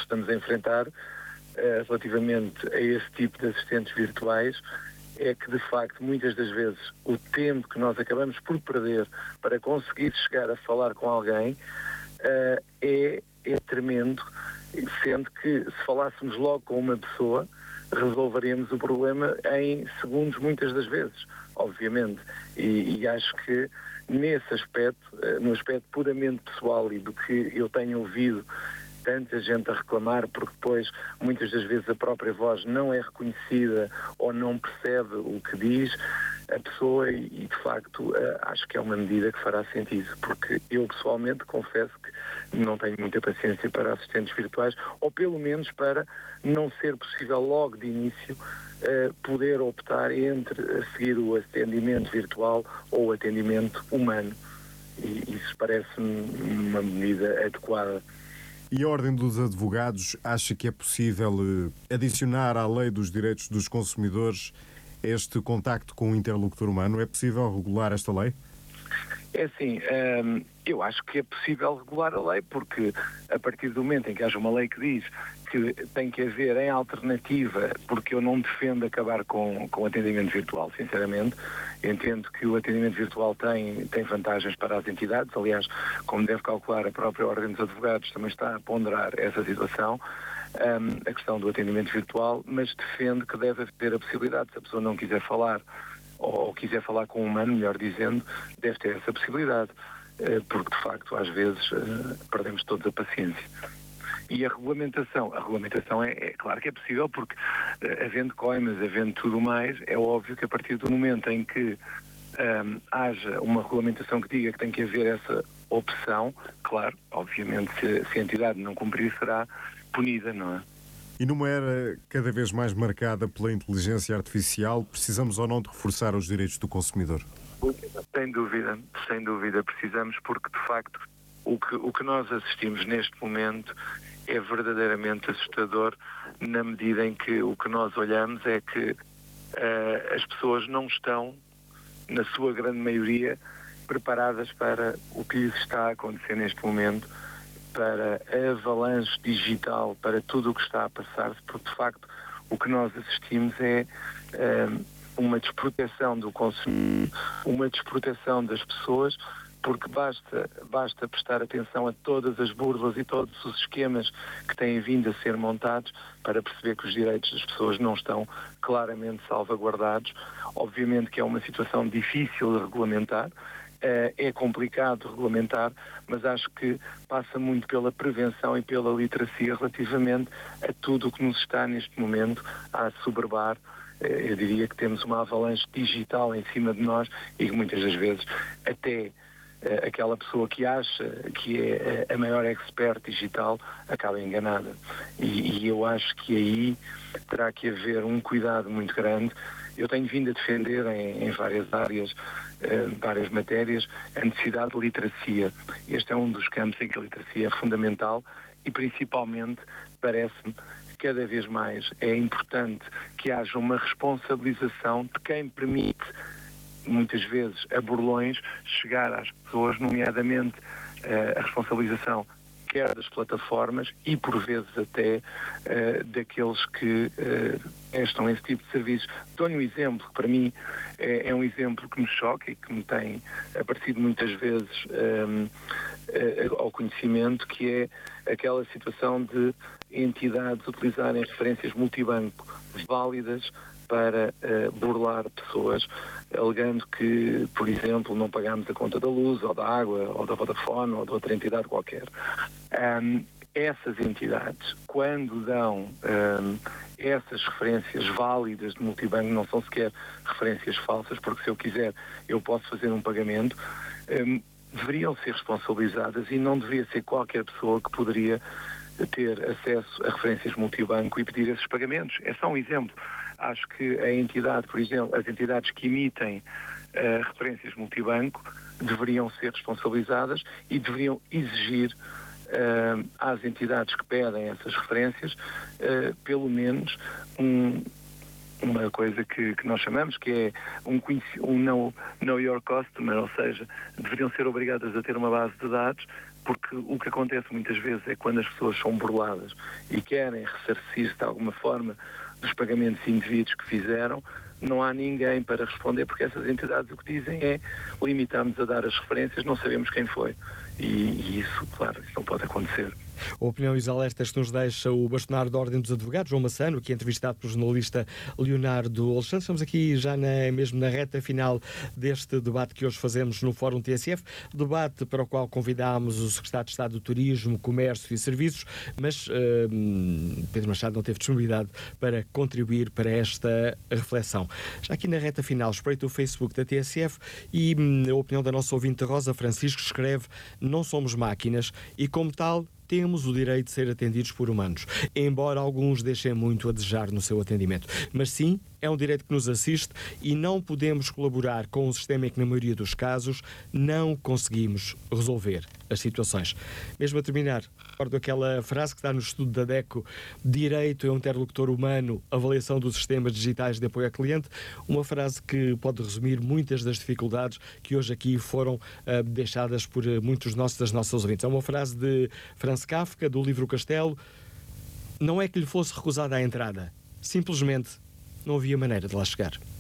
estamos a enfrentar relativamente a esse tipo de assistentes virtuais é que, de facto, muitas das vezes o tempo que nós acabamos por perder para conseguir chegar a falar com alguém é tremendo, sendo que se falássemos logo com uma pessoa resolveríamos o problema em segundos muitas das vezes, obviamente, e acho que nesse aspecto, no aspecto puramente pessoal e do que eu tenho ouvido tanta gente a reclamar, porque depois muitas das vezes a própria voz não é reconhecida ou não percebe o que diz a pessoa e de facto acho que é uma medida que fará sentido, porque eu pessoalmente confesso que não tenho muita paciência para assistentes virtuais, ou pelo menos para não ser possível logo de início poder optar entre seguir o atendimento virtual ou o atendimento humano, e isso parece-me uma medida adequada. E a Ordem dos Advogados acha que é possível adicionar à Lei dos Direitos dos Consumidores este contacto com o interlocutor humano? É possível regular esta lei? É assim, eu acho que é possível regular a lei, porque a partir do momento em que haja uma lei que diz que tem que haver em alternativa, porque eu não defendo acabar com o atendimento virtual, sinceramente, entendo que o atendimento virtual tem vantagens para as entidades, aliás, como deve calcular a própria Ordem dos Advogados, também está a ponderar essa situação, a questão do atendimento virtual, mas defendo que deve haver a possibilidade, se a pessoa não quiser falar, ou quiser falar com um humano, melhor dizendo, deve ter essa possibilidade, porque de facto às vezes perdemos todos a paciência. E a regulamentação é claro que é possível, porque havendo coimas, havendo tudo mais, é óbvio que a partir do momento em que haja uma regulamentação que diga que tem que haver essa opção, claro, obviamente se a entidade não cumprir será punida, não é? E numa era cada vez mais marcada pela inteligência artificial, precisamos ou não de reforçar os direitos do consumidor? Sem dúvida, precisamos, porque de facto o que nós assistimos neste momento é verdadeiramente assustador, na medida em que o que nós olhamos é que as pessoas não estão, na sua grande maioria, preparadas para o que lhes está a acontecer neste momento, para a avalanche digital, para tudo o que está a passar-se, porque de facto o que nós assistimos é uma desproteção do consumidor, uma desproteção das pessoas, porque basta prestar atenção a todas as burlas e todos os esquemas que têm vindo a ser montados para perceber que os direitos das pessoas não estão claramente salvaguardados. Obviamente que é uma situação difícil de regulamentar, é complicado regulamentar, mas acho que passa muito pela prevenção e pela literacia relativamente a tudo o que nos está neste momento a assoberbar. Eu diria que temos uma avalanche digital em cima de nós e que muitas das vezes até aquela pessoa que acha que é a maior expert digital acaba enganada. E eu acho que aí terá que haver um cuidado muito grande. Eu tenho vindo a defender em várias áreas, várias matérias, a necessidade de literacia. Este é um dos campos em que a literacia é fundamental e principalmente, parece-me, cada vez mais é importante que haja uma responsabilização de quem permite, muitas vezes a burlões, chegar às pessoas, nomeadamente a responsabilização quer das plataformas e por vezes até daqueles que prestam esse tipo de serviços. Dou-lhe um exemplo que para mim é um exemplo que me choca e que me tem aparecido muitas vezes ao conhecimento, que é aquela situação de entidades utilizarem referências multibanco válidas para burlar pessoas, alegando que, por exemplo, não pagamos a conta da luz, ou da água, ou da Vodafone, ou de outra entidade qualquer. Essas entidades, quando dão essas referências válidas de multibanco, não são sequer referências falsas, porque se eu quiser eu posso fazer um pagamento, deveriam ser responsabilizadas e não deveria ser qualquer pessoa que poderia ter acesso a referências multibanco e pedir esses pagamentos. É só um exemplo. Acho que a entidade, por exemplo, as entidades que emitem referências multibanco deveriam ser responsabilizadas e deveriam exigir às entidades que pedem essas referências pelo menos uma coisa que nós chamamos que é um know your customer, ou seja, deveriam ser obrigadas a ter uma base de dados porque o que acontece muitas vezes é quando as pessoas são burladas e querem ressarcir-se de alguma forma dos pagamentos indevidos que fizeram, não há ninguém para responder, porque essas entidades o que dizem é limitarmos a dar as referências, não sabemos quem foi. E isso, claro, isso não pode acontecer. A opinião e os alertas que nos deixa o bastonário da Ordem dos Advogados, João Massano, que é entrevistado pelo jornalista Leonardo Alexandre. Estamos aqui já mesmo na reta final deste debate que hoje fazemos no Fórum TSF, debate para o qual convidámos o Secretário de Estado do Turismo, Comércio e Serviços, mas Pedro Machado não teve disponibilidade para contribuir para esta reflexão. Já aqui na reta final, espreito o Facebook da TSF e a opinião da nossa ouvinte Rosa Francisco escreve: não somos máquinas e, como tal, temos o direito de ser atendidos por humanos, embora alguns deixem muito a desejar no seu atendimento. Mas sim, é um direito que nos assiste e não podemos colaborar com um sistema em que, na maioria dos casos, não conseguimos resolver as situações. Mesmo a terminar, recordo aquela frase que está no estudo da DECO: direito é um interlocutor humano, avaliação dos sistemas digitais de apoio ao cliente, uma frase que pode resumir muitas das dificuldades que hoje aqui foram deixadas por muitos das nossas ouvintes. É uma frase de Franz Kafka, do livro O Castelo. Não é que lhe fosse recusada a entrada, simplesmente não havia maneira de lá chegar.